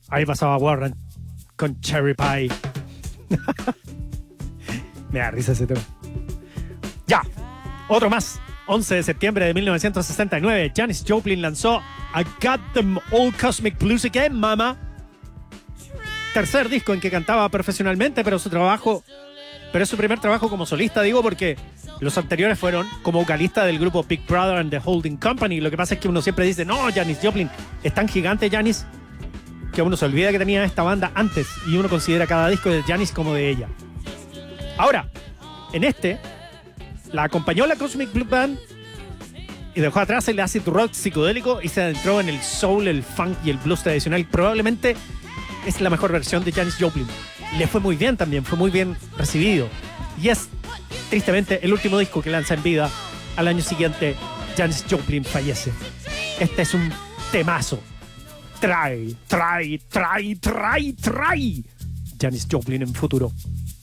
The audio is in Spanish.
Ahí pasaba Warren con Cherry Pie. Me da risa ese tema. Ya, otro más. 11 de septiembre de 1969, Janis Joplin lanzó I Got Them All Cosmic Blues Again, Mama. Tercer disco en que cantaba profesionalmente, pero es su primer trabajo como solista, digo, porque los anteriores fueron como vocalista del grupo Big Brother and the Holding Company. Lo que pasa es que uno siempre dice, no, Janis Joplin es tan gigante, Janis, que uno se olvida que tenía esta banda antes y uno considera cada disco de Janis como de ella. Ahora, en la acompañó la Cosmic Blue Band y dejó atrás el acid rock psicodélico y se adentró en el soul, el funk y el blues tradicional. Probablemente es la mejor versión de Janis Joplin. Le fue muy bien también, fue muy bien recibido. Y es, tristemente, el último disco que lanza en vida. Al año siguiente, Janis Joplin fallece. Este es un temazo. Try. Janis Joplin en futuro.